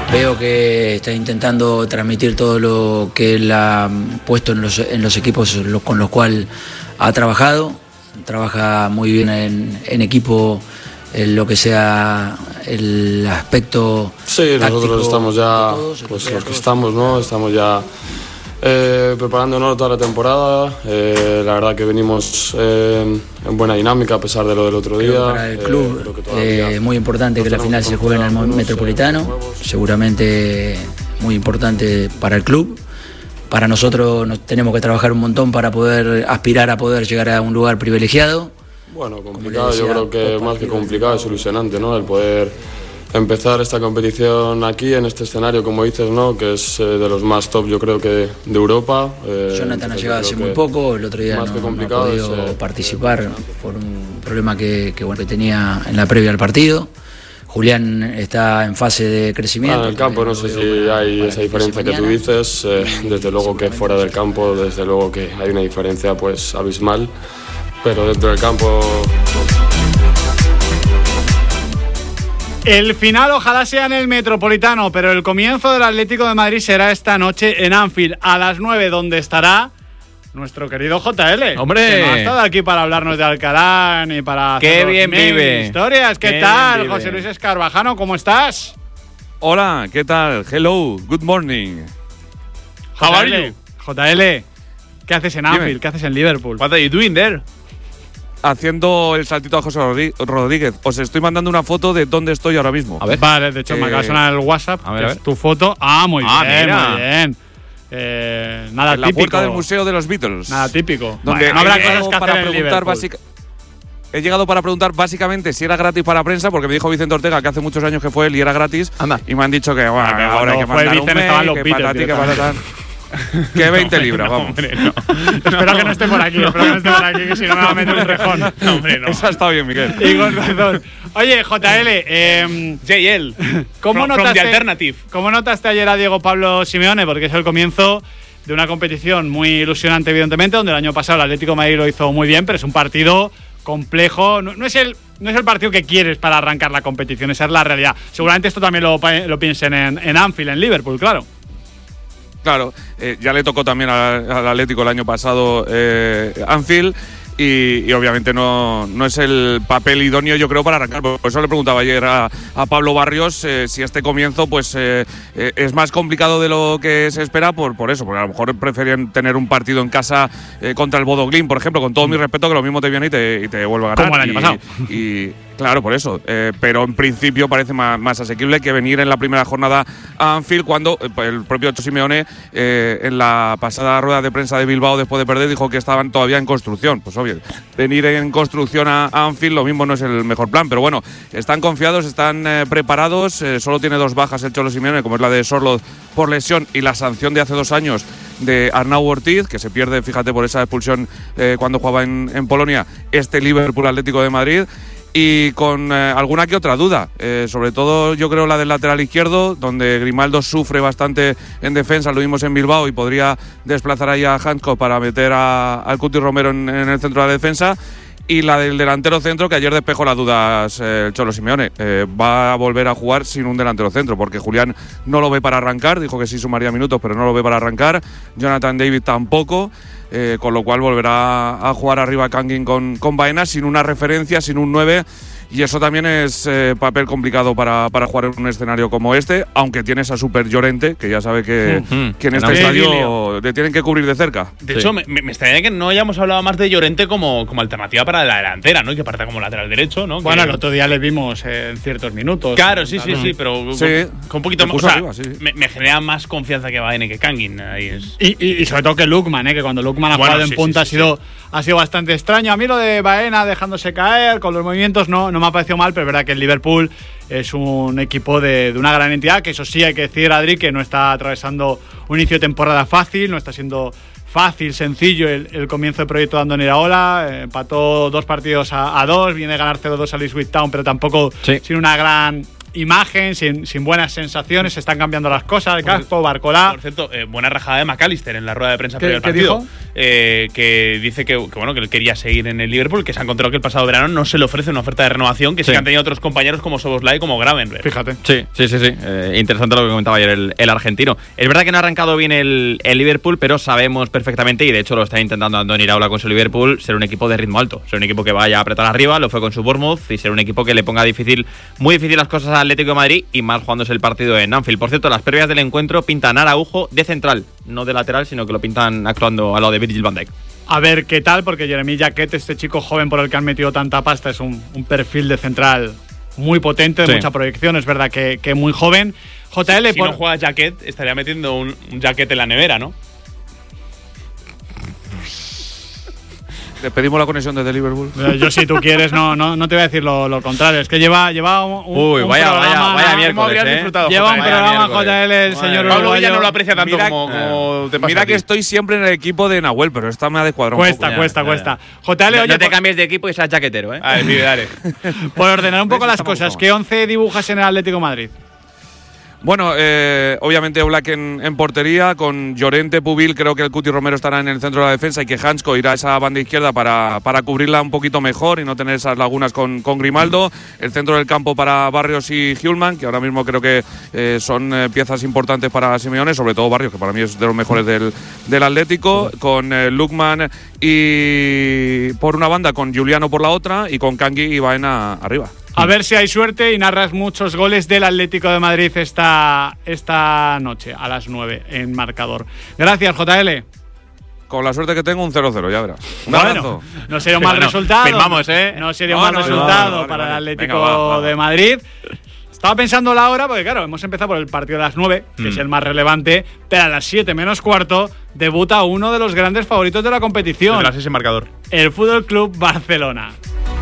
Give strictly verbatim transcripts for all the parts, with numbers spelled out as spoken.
Veo que está intentando transmitir todo lo que él ha puesto en los, en los equipos con los cuales ha trabajado. Trabaja muy bien en, en equipo, en lo que sea el aspecto. Sí, nosotros estamos ya, todos, pues los que estamos, ¿no? Estamos ya eh, preparándonos toda la temporada. Eh, la verdad que venimos eh, en buena dinámica a pesar de lo del otro día. Creo para el club es eh, muy importante que la final se juegue en el Metropolitano. Eh, Seguramente muy importante para el club. Para nosotros nos tenemos que trabajar un montón para poder aspirar a poder llegar a un lugar privilegiado. Bueno, complicado, decía, yo creo que más que complicado es ilusionante, ¿no? El poder empezar esta competición aquí, en este escenario, como dices, ¿no? Que es eh, de los más top, yo creo que de Europa. Eh, Jonathan ha llegado hace muy poco, el otro día no, no ha podido es, eh, participar por un problema que, que, bueno, que tenía en la previa al partido. Julián está en fase de crecimiento. Ah, en el campo no sé si para, hay para esa diferencia que tú dices, eh, desde luego que fuera del campo, desde luego que hay una diferencia pues abismal, pero dentro del campo... El final ojalá sea en el Metropolitano, pero el comienzo del Atlético de Madrid será esta noche en Anfield, a las nueve, donde estará nuestro querido J L. ¡Hombre! Que no ha estado aquí para hablarnos de Alcalá ni para ¡qué bien vive! Historias. ¿Qué, ¿Qué tal, José Luis Escarvajano? ¿Cómo estás? Hola, ¿qué tal? Hello, good morning. How are you? J L, ¿qué haces en Anfield? Dime. ¿Qué haces en Liverpool? What are you doing there? Haciendo el saltito a José Rodríguez. Os estoy mandando una foto de dónde estoy ahora mismo. A ver. Vale, de hecho eh, me acaba de sonar el WhatsApp. A ver, a ver. Tu foto. Ah, muy ah, bien, mira. muy bien. Eh, nada en típico. La puerta del Museo de los Beatles. Nada típico. Donde bueno, no habrá cosas que para preguntar básicamente. He llegado para preguntar básicamente si era gratis para prensa, porque me dijo Vicente Ortega que hace muchos años que fue él y era gratis. Anda. Y me han dicho que bueno, ah, ahora hay que mandar un mail, que para ti, que para tal. Que veinte no, libras, no, vamos. Hombre, no. espero que no esté por aquí, espero que no esté por aquí, que si no me va a meter un rejón. No, hombre, no. Eso ha estado bien, Miguel. Y con razón. Oye, J L, eh, J L, ¿cómo, from, notaste, from the alternative. ¿cómo notaste ayer a Diego Pablo Simeone? Porque es el comienzo de una competición muy ilusionante, evidentemente, donde el año pasado el Atlético de Madrid lo hizo muy bien, pero es un partido complejo. No, no, es el, no es el partido que quieres para arrancar la competición, esa es la realidad. Seguramente esto también lo, lo piensen en, en Anfield, en Liverpool, claro. Claro, eh, ya le tocó también al, al Atlético el año pasado eh, Anfield y, y obviamente no, no es el papel idóneo, yo creo, para arrancar. Por eso le preguntaba ayer a, a Pablo Barrios eh, si este comienzo pues eh, eh, es más complicado de lo que se espera por, por eso, porque a lo mejor preferían tener un partido en casa eh, contra el Bodo Glimt, por ejemplo, con todo mi respeto, que lo mismo te viene y te, y te vuelve a ganar. Como el año y, pasado. Y, Claro, por eso. Eh, pero en principio parece más, más asequible que venir en la primera jornada a Anfield, cuando eh, el propio Simeone eh, en la pasada rueda de prensa de Bilbao, después de perder, dijo que estaban todavía en construcción. Pues obvio, venir en construcción a, a Anfield lo mismo no es el mejor plan. Pero bueno, están confiados, están eh, preparados. Eh, solo tiene dos bajas el Cholo Simeone, como es la de Sorloth por lesión y la sanción de hace dos años de Arnau Ortiz, que se pierde, fíjate, por esa expulsión eh, cuando jugaba en, en Polonia, este Liverpool Atlético de Madrid. Y con eh, alguna que otra duda, eh, sobre todo yo creo la del lateral izquierdo, donde Grimaldo sufre bastante en defensa, lo vimos en Bilbao, y podría desplazar ahí a Hansko para meter a, al Cuti Romero en, en el centro de la defensa. Y la del delantero centro, que ayer despejó las dudas eh, el Cholo Simeone. Eh, va a volver a jugar sin un delantero centro, porque Julián no lo ve para arrancar, dijo que sí sumaría minutos, pero no lo ve para arrancar. Jonathan David tampoco. Eh, con lo cual volverá a jugar arriba Kangin con, con Baena, sin una referencia, sin un nueve, y eso también es eh, papel complicado para, para jugar en un escenario como este, aunque tienes a Super Llorente, que ya sabe que, mm-hmm. que en este estadio le tienen que cubrir de cerca. De sí. hecho, me, me extraña que no hayamos hablado más de Llorente como, como alternativa para la delantera, ¿no? Y que parta como lateral derecho, ¿no? Bueno, que… el otro día le vimos en ciertos minutos. Claro, sí, sí, sí, pero sí, con, con un poquito más… O sea, arriba, sí. me, me genera más confianza que Baena que Kangin. Ahí es. Y, y, y sobre todo que Lookman, ¿eh? Que cuando Lookman ha bueno, jugado sí, en punta sí, sí, ha sido… sí. Ha sido bastante extraño. A mí lo de Baena dejándose caer con los movimientos no, no me ha parecido mal, pero es verdad que el Liverpool es un equipo de, de una gran entidad, que eso sí hay que decir, Adri, que no está atravesando un inicio de temporada fácil, no está siendo fácil, sencillo el, el comienzo del proyecto de Andoni Iraola. Eh, empató dos partidos a, a dos, viene a ganar cero dos al Ipswich Town, pero tampoco sí. sin una gran imagen, sin, sin buenas sensaciones. Se están cambiando las cosas, el Caspo, Barcolá. Por cierto, eh, buena rajada de McAllister en la rueda de prensa previa al partido. ¿Qué dijo? eh, que dice que, que, bueno, que él quería seguir en el Liverpool, que se ha encontrado que el pasado verano no se le ofrece una oferta de renovación, que sí, sí que han tenido otros compañeros como Szoboszlai y como Gravenberch. Fíjate. Sí, sí, sí. sí. Eh, interesante lo que comentaba ayer el, el argentino. Es verdad que no ha arrancado bien el, el Liverpool, pero sabemos perfectamente, y de hecho lo está intentando Andoni Iraola con su Liverpool, ser un equipo de ritmo alto, ser un equipo que vaya a apretar arriba, lo fue con su Bournemouth, y ser un equipo que le ponga difícil, muy difícil las cosas al Atlético de Madrid, y más jugándose el partido en Anfield. Por cierto, las previas del encuentro pintan a Araujo de central, no de lateral, sino que lo pintan actuando al lado de Virgil van Dijk. A ver qué tal, porque Jeremy Jacquet, este chico joven por el que han metido tanta pasta, es un, un perfil de central muy potente, de sí. mucha proyección, es verdad que, que muy joven. J L, si por... no juega Jacquet, estaría metiendo un, un Jacquet en la nevera, ¿no? Le pedimos la conexión desde Liverpool. Yo, si tú quieres, no, no, no te voy a decir lo, lo contrario. Es que lleva, lleva un, Uy, un vaya, programa. Vaya, vaya miércoles, ¿eh? disfrutado, lleva un vaya programa J L, el señor Pablo Villa no lo aprecia tanto mira, como, como te pasa. Mira que estoy siempre en el equipo de Nahuel, pero esta me ha descuadrado cuesta, un poco. Cuesta, ya, cuesta, ya, cuesta. J L, no, oye, no te por, cambies de equipo y seas chaquetero, ¿eh? A ver, pibe, dale. Por ordenar un poco las cosas, ¿qué once dibujas en el Atlético de Madrid? Bueno, eh, obviamente Oblak en, en portería, con Llorente, Pubil, creo que el Cuti Romero estará en el centro de la defensa y que Hansko irá a esa banda izquierda para, para cubrirla un poquito mejor y no tener esas lagunas con, con Grimaldo. El centro del campo para Barrios y Hjulman, que ahora mismo creo que eh, son eh, piezas importantes para Simeone, sobre todo Barrios, que para mí es de los mejores del, del Atlético, con eh, Lookman y por una banda, con Giuliano por la otra y con Kangui y Baena arriba. A ver si hay suerte y narras muchos goles del Atlético de Madrid esta, esta noche a las nueve en marcador. Gracias, J L. Con la suerte que tengo, un cero cero, ya verás. Un bueno, abrazo. No sería un mal bueno, resultado. firmamos, ¿eh? No sería no, un mal no, resultado no, vale, para vale. el Atlético Venga, va, va, de Madrid. Estaba pensando la hora, porque claro, hemos empezado por el partido de las nueve, que mm. es el más relevante, pero a las siete menos cuarto debuta uno de los grandes favoritos de la competición. De las seis en marcador. El Fútbol Club Barcelona.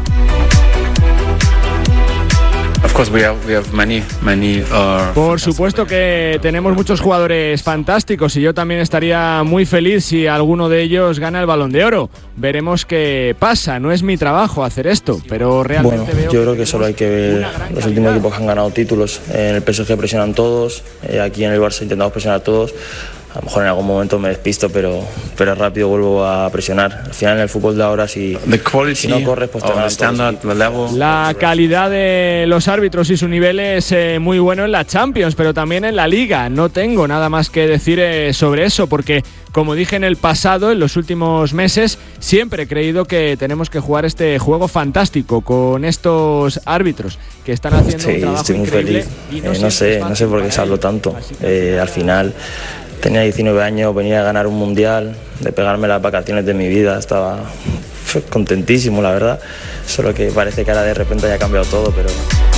Por supuesto que tenemos muchos jugadores fantásticos y yo también estaría muy feliz si alguno de ellos gana el Balón de Oro. Veremos qué pasa, no es mi trabajo hacer esto, pero realmente bueno, veo yo creo que solo hay que ver los últimos equipos que han ganado títulos. En el P S G presionan todos, aquí en el Barça intentamos presionar todos. A lo mejor en algún momento me despisto, pero, pero rápido vuelvo a presionar. Al final en el fútbol de ahora, si, si no corres, pues te ganan todos. La calidad de los árbitros y su nivel es eh, muy bueno en la Champions, pero también en la Liga. No tengo nada más que decir eh, sobre eso, porque como dije en el pasado, en los últimos meses, siempre he creído que tenemos que jugar este juego fantástico con estos árbitros que están haciendo sí, un trabajo estoy muy increíble. Feliz. Y no, eh, no sé, no sé por qué se habló tanto. Eh, al final tenía diecinueve años, venía a ganar un mundial, de pegarme las vacaciones de mi vida, estaba contentísimo, la verdad. Solo que parece que ahora de repente haya cambiado todo, pero...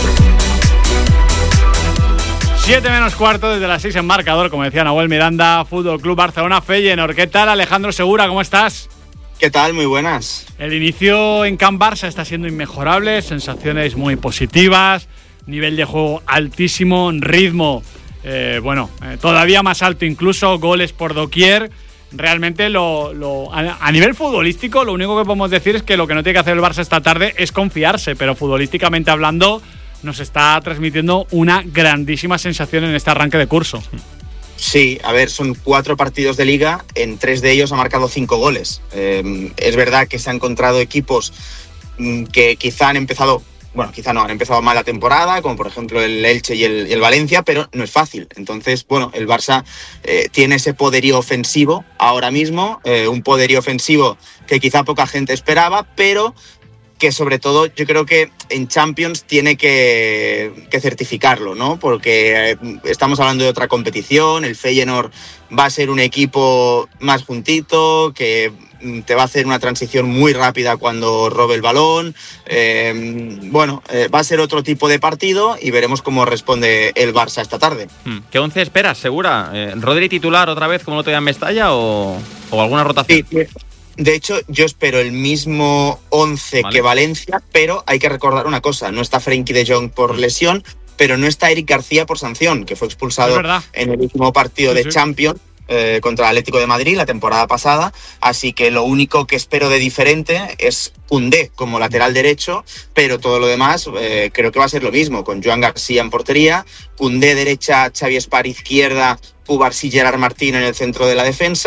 siete menos cuarto, desde las seis en marcador, como decía Nahuel Miranda, Fútbol Club Barcelona, Feyenoord. ¿Qué tal, Alejandro Segura? ¿Cómo estás? ¿Qué tal? Muy buenas. El inicio en Camp Barça está siendo inmejorable, sensaciones muy positivas, nivel de juego altísimo, ritmo, eh, bueno, eh, todavía más alto incluso, goles por doquier. Realmente lo, lo, a, a nivel futbolístico lo único que podemos decir es que lo que no tiene que hacer el Barça esta tarde es confiarse, pero futbolísticamente hablando nos está transmitiendo una grandísima sensación en este arranque de curso. Sí, a ver, son cuatro partidos de Liga, en tres de ellos ha marcado cinco goles. Eh, es verdad que se han encontrado equipos que quizá han empezado, bueno, quizá no, han empezado mal la temporada, como por ejemplo el Elche y el, y el Valencia, pero no es fácil. Entonces, bueno, el Barça eh, tiene ese poderío ofensivo ahora mismo, eh, un poderío ofensivo que quizá poca gente esperaba, pero que sobre todo yo creo que en Champions tiene que, que certificarlo, ¿no? Porque estamos hablando de otra competición, el Feyenoord va a ser un equipo más juntito, que te va a hacer una transición muy rápida cuando robe el balón. Eh, bueno, eh, va a ser otro tipo de partido y veremos cómo responde el Barça esta tarde. ¿Qué once esperas, Segura? Eh, ¿Rodri titular otra vez como lo tenía en Mestalla o, o alguna rotación? Sí, de hecho, yo espero el mismo once vale. que Valencia, pero hay que recordar una cosa, no está Frenkie de Jong por lesión, pero no está Eric García por sanción, que fue expulsado en el último partido sí, de sí. Champions eh, contra el Atlético de Madrid la temporada pasada, así que lo único que espero de diferente es Koundé como lateral derecho, pero todo lo demás eh, creo que va a ser lo mismo, con Joan García en portería, Koundé derecha, Xavi Espar izquierda, Cubarsí y Gerard Martín en el centro de la defensa,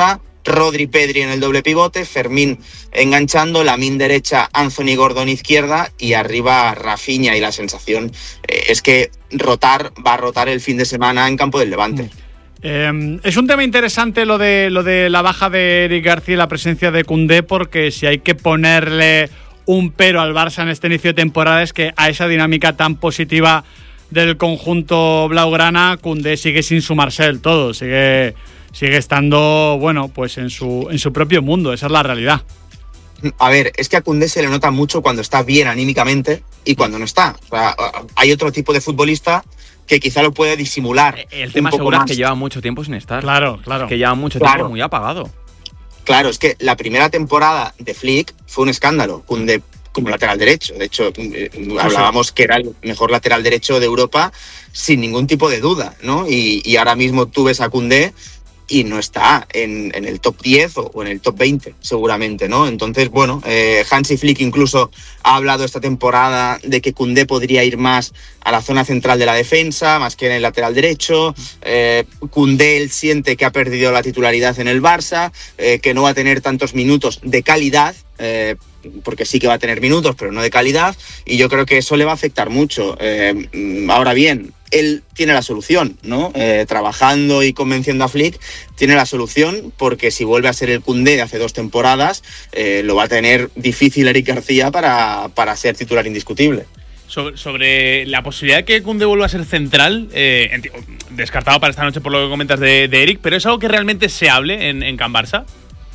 Rodri, Pedri en el doble pivote, Fermín enganchando, Lamine derecha, Anthony Gordon izquierda y arriba Rafinha. Y la sensación eh, es que rotar va a rotar el fin de semana en campo del Levante. Eh, es un tema interesante lo de, lo de la baja de Eric García y la presencia de Koundé, porque si hay que ponerle un pero al Barça en este inicio de temporada es que a esa dinámica tan positiva del conjunto blaugrana, Koundé sigue sin sumarse del todo, sigue... sigue estando, bueno, pues en su, en su propio mundo, esa es la realidad. A ver, es que a Koundé se le nota mucho cuando está bien anímicamente y cuando no está. O sea, hay otro tipo de futbolista que quizá lo puede disimular. El tema seguro es que lleva mucho tiempo sin estar. Claro, claro. Es que lleva mucho claro. tiempo muy apagado. Claro, es que la primera temporada de Flick fue un escándalo. Koundé como lateral derecho. De hecho, eh, hablábamos que era el mejor lateral derecho de Europa sin ningún tipo de duda, ¿no? Y, y ahora mismo tú ves a Koundé y no está en, en el top diez o, o en el top veinte, seguramente, ¿no? Entonces, bueno, eh, Hansi Flick incluso ha hablado esta temporada de que Koundé podría ir más a la zona central de la defensa, más que en el lateral derecho. Eh, Koundé, él siente que ha perdido la titularidad en el Barça, eh, que no va a tener tantos minutos de calidad, eh, porque sí que va a tener minutos, pero no de calidad, y yo creo que eso le va a afectar mucho. Eh, ahora bien, él tiene la solución, ¿no? Eh, trabajando y convenciendo a Flick, tiene la solución, porque si vuelve a ser el Koundé de hace dos temporadas, eh, lo va a tener difícil Eric García para, para ser titular indiscutible. Sobre, sobre la posibilidad de que Koundé vuelva a ser central, eh, descartado para esta noche por lo que comentas de, de Eric, pero ¿es algo que realmente se hable en, en Can Barça?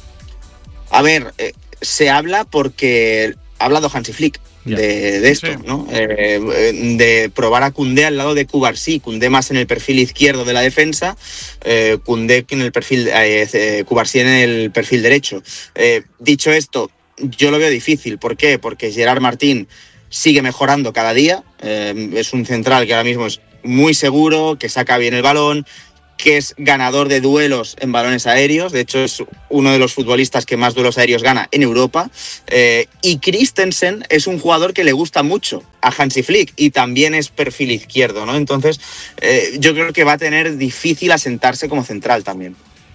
A ver, eh, se habla porque ha hablado Hansi Flick de, de esto, sí. ¿no? Eh, de probar a Koundé al lado de Cubarsí, Koundé más en el perfil izquierdo de la defensa, eh, Koundé en el perfil, eh, Cubarsí en el perfil derecho. Eh, dicho esto, yo lo veo difícil. ¿Por qué? Porque Gerard Martín sigue mejorando cada día, eh, es un central que ahora mismo es muy seguro, que saca bien el balón, que es ganador de duelos en balones aéreos. De hecho, es uno de los futbolistas que más duelos aéreos gana en Europa. Eh, y Christensen es un jugador que le gusta mucho a Hansi Flick y también es perfil izquierdo, ¿no? Entonces, eh, yo creo que va a tener difícil asentarse como central también.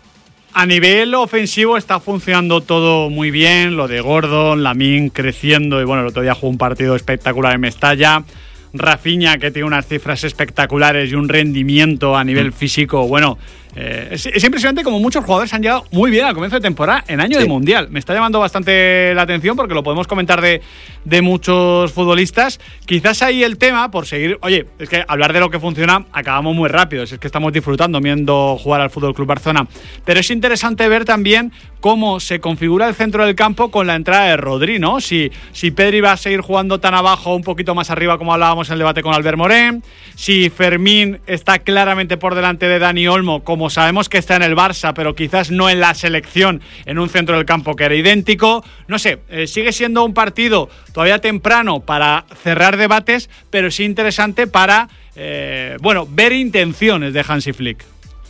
A nivel ofensivo está funcionando todo muy bien. Lo de Gordon, Lamine creciendo y bueno, el otro día jugó un partido espectacular en Mestalla. Rafinha, que tiene unas cifras espectaculares y un rendimiento a nivel físico, bueno, eh, es, es impresionante como muchos jugadores han llegado muy bien al comienzo de temporada en año sí. de Mundial. Me está llamando bastante la atención porque lo podemos comentar de, de muchos futbolistas. Quizás ahí el tema, por seguir, oye, es que hablar de lo que funciona acabamos muy rápido, es que estamos disfrutando viendo jugar al F C Barcelona, pero es interesante ver también cómo se configura el centro del campo con la entrada de Rodri, ¿no? Si, si Pedri va a seguir jugando tan abajo, un poquito más arriba, como hablábamos en el debate con Albert Morén, si Fermín está claramente por delante de Dani Olmo, como sabemos que está en el Barça, pero quizás no en la selección, en un centro del campo que era idéntico. No sé, eh, sigue siendo un partido todavía temprano para cerrar debates, pero sí interesante para, eh, bueno, ver intenciones de Hansi Flick.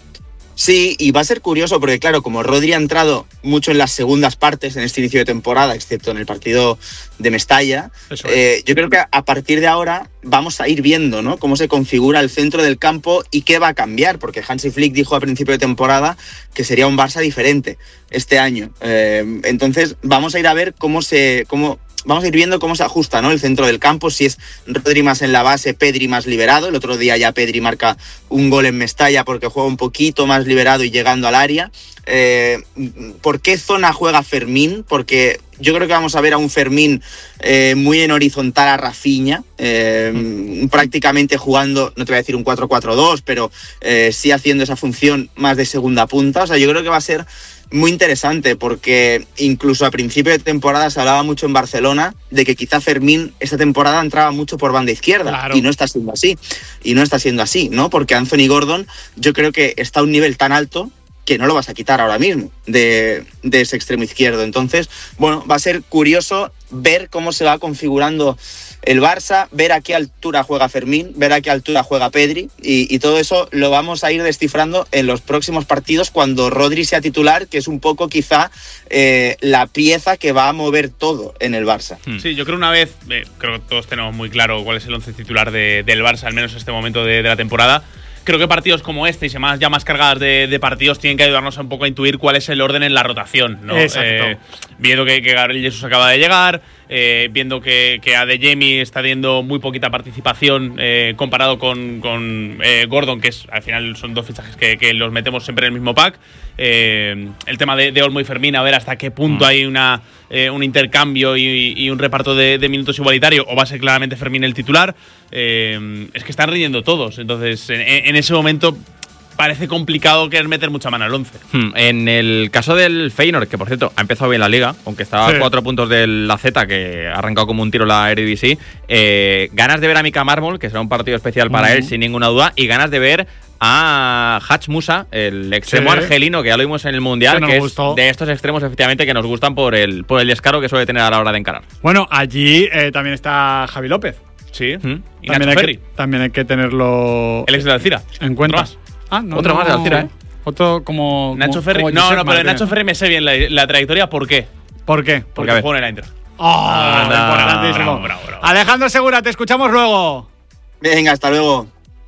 Sí, y va a ser curioso porque, claro, como Rodri ha entrado mucho en las segundas partes en este inicio de temporada, excepto en el partido de Mestalla, eh, yo creo que a partir de ahora vamos a ir viendo, ¿no?, cómo se configura el centro del campo y qué va a cambiar, porque Hansi Flick dijo a principio de temporada que sería un Barça diferente este año. Eh, entonces vamos a ir a ver cómo se... Cómo, Vamos a ir viendo cómo se ajusta, ¿no?, el centro del campo, si es Rodri más en la base, Pedri más liberado. El otro día ya Pedri marca un gol en Mestalla porque juega un poquito más liberado y llegando al área. Eh, ¿Por qué zona juega Fermín? Porque yo creo que vamos a ver a un Fermín eh, muy en horizontal a Rafinha, eh, mm. prácticamente jugando, no te voy a decir un cuatro cuatro dos, pero eh, sí haciendo esa función más de segunda punta. O sea, yo creo que va a ser muy interesante porque incluso a principio de temporada se hablaba mucho en Barcelona de que quizá Fermín esta temporada entraba mucho por banda izquierda, claro. y no está siendo así, y no está siendo así, ¿no? Porque Anthony Gordon yo creo que está a un nivel tan alto que no lo vas a quitar ahora mismo de, de ese extremo izquierdo. Entonces, bueno, va a ser curioso ver cómo se va configurando el Barça, ver a qué altura juega Fermín, ver a qué altura juega Pedri, y, y todo eso lo vamos a ir descifrando en los próximos partidos cuando Rodri sea titular, que es un poco quizá eh, la pieza que va a mover todo en el Barça. Sí, yo creo una vez, eh, creo que todos tenemos muy claro cuál es el once titular de, del Barça, al menos en este momento de, de la temporada. creo que partidos como este y semanas ya más cargadas de, de partidos tienen que ayudarnos un poco a intuir cuál es el orden en la rotación, ¿no? Exacto. Eh, viendo que, que Gabriel Jesús acaba de llegar, eh, viendo que, que Adeyemi está teniendo muy poquita participación eh, comparado con, con eh, Gordon, que es al final son dos fichajes que, que los metemos siempre en el mismo pack. Eh, el tema de, de Olmo y Fermín, a ver hasta qué punto mm. hay una eh, un intercambio y, y un reparto de, de minutos igualitario, o va a ser claramente Fermín el titular. Eh, es que están rindiendo todos, entonces en, en ese momento parece complicado querer meter mucha mano al once. Hmm. En el caso del Feyenoord, que por cierto ha empezado bien la liga, aunque estaba sí. a cuatro puntos del la Z, que ha arrancado como un tiro la Eredivisie, eh, ganas de ver a Mika Mármol, que será un partido especial para uh-huh. él sin ninguna duda, y ganas de ver a Hach Musa, el extremo sí. argelino, que ya lo vimos en el Mundial, que, que es de estos extremos efectivamente que nos gustan por el, por el descaro que suele tener a la hora de encarar. Bueno, allí eh, también está Javi López. Sí. ¿Mm? Y también, hay que, también hay que tenerlo el ex de la Alcira. En cuenta. Otro más. Ah, no, Otro no, más de la Alcira, ¿eh? Otro como Nacho como, Ferri. como no, no, pero Martínez. Nacho Ferri me sé bien la, la trayectoria. ¿Por qué? ¿Por qué? Porque, Porque juega en el Eintracht. ¡Oh! Ah, importantísimo. Bravo, bravo, bravo. Alejandro Segura, te escuchamos luego. Venga, hasta luego.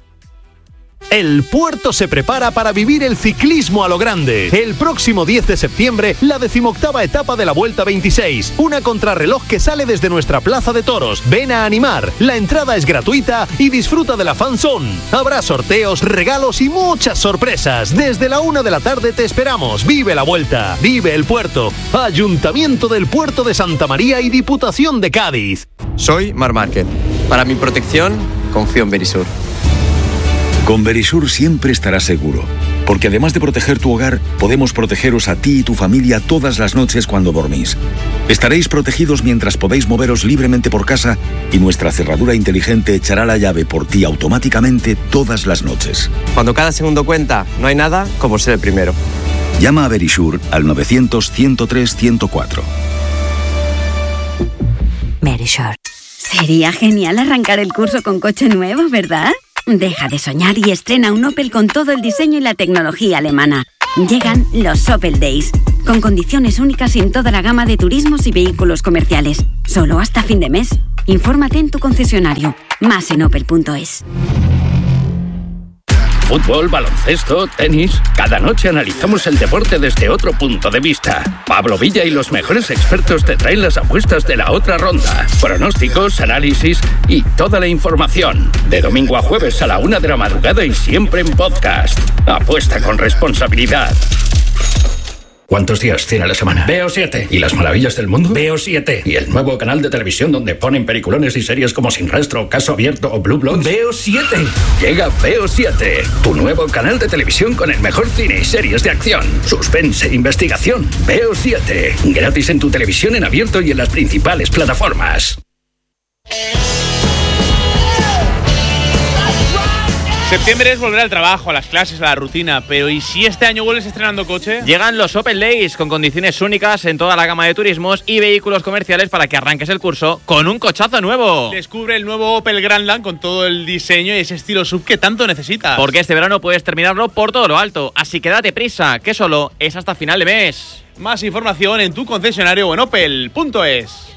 El Puerto se prepara para vivir el ciclismo a lo grande. El próximo diez de septiembre, la decimoctava etapa de la Vuelta veintiséis. Una contrarreloj que sale desde nuestra plaza de toros. Ven a animar. La entrada es gratuita y disfruta de la fan zone. Habrá sorteos, regalos y muchas sorpresas. Desde la una de la tarde te esperamos. Vive la Vuelta. Vive el Puerto. Ayuntamiento del Puerto de Santa María y Diputación de Cádiz. Soy Marc Márquez. Para mi protección, confío en Verisur. Con Verisur siempre estarás seguro, porque además de proteger tu hogar, podemos protegeros a ti y tu familia todas las noches cuando dormís. Estaréis protegidos mientras podéis moveros libremente por casa y nuestra cerradura inteligente echará la llave por ti automáticamente todas las noches. Cuando cada segundo cuenta, no hay nada como ser el primero. Llama a Verisur al novecientos, ciento tres, ciento cuatro. Verisur. Sería genial arrancar el curso con coche nuevo, ¿verdad? Deja de soñar y estrena un Opel con todo el diseño y la tecnología alemana. Llegan los Opel Days, con condiciones únicas en toda la gama de turismos y vehículos comerciales. Solo hasta fin de mes. Infórmate en tu concesionario. Más en opel punto es. Fútbol, baloncesto, tenis. Cada noche analizamos el deporte desde otro punto de vista. Pablo Villa y los mejores expertos te traen las apuestas de la otra ronda. Pronósticos, análisis y toda la información. De domingo a jueves a la una de la madrugada y siempre en podcast. Apuesta con responsabilidad. ¿Cuántos días tiene la semana? Veo siete. ¿Y las maravillas del mundo? Veo siete. ¿Y el nuevo canal de televisión donde ponen peliculones y series como Sin Rastro, Caso Abierto o Blue Bloods? Veo siete. Llega Veo siete, tu nuevo canal de televisión con el mejor cine y series de acción, suspense e investigación. Veo siete. Gratis en tu televisión en abierto y en las principales plataformas. Septiembre es volver al trabajo, a las clases, a la rutina, pero ¿y si este año vuelves estrenando coche? Llegan los Opel Days con condiciones únicas en toda la gama de turismos y vehículos comerciales para que arranques el curso con un cochazo nuevo. Descubre el nuevo Opel Grandland con todo el diseño y ese estilo sub que tanto necesitas. Porque este verano puedes terminarlo por todo lo alto, así que date prisa, que solo es hasta final de mes. Más información en tu concesionario o en opel punto es.